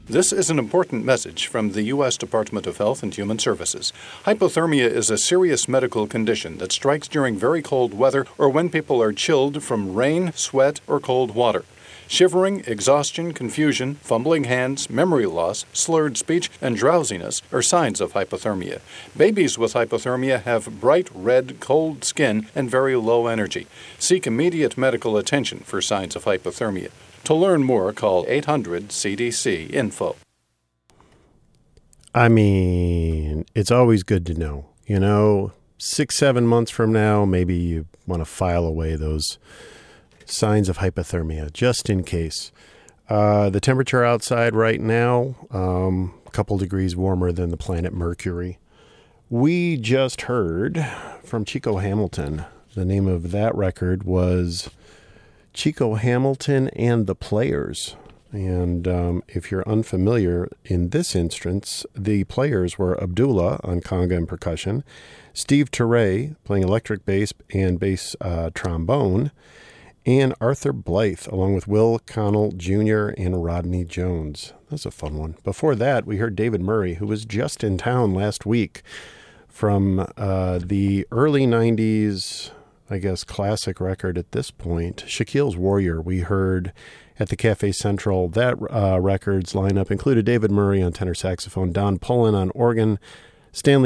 This is an important message from the U.S. Department of Health and Human Services. Hypothermia is a serious medical condition that strikes during very cold weather or when people are chilled from rain, sweat, or cold water. Shivering, exhaustion, confusion, fumbling hands, memory loss, slurred speech, and drowsiness are signs of hypothermia. Babies with hypothermia have bright red, cold skin and very low energy. Seek immediate medical attention for signs of hypothermia. To learn more, call 800-CDC-INFO. I mean, it's always good to know. 6-7 months from now, maybe you want to file away those signs of hypothermia, just in case. The temperature outside right now, a couple degrees warmer than the planet Mercury. We just heard from Chico Hamilton. The name of that record was Chico Hamilton and the Players. And if you're unfamiliar, in this instance, the Players were Abdullah on conga and percussion, Steve Turre playing electric bass and bass trombone, and Arthur Blythe, along with Will Connell Jr. and Rodney Jones. That's a fun one. Before that, we heard David Murray, who was just in town last week from the early 90s, I guess, classic record at this point, Shaquille's Warrior. We heard at the Cafe Central. That record's lineup included David Murray on tenor saxophone, Don Pullen on organ, Stanley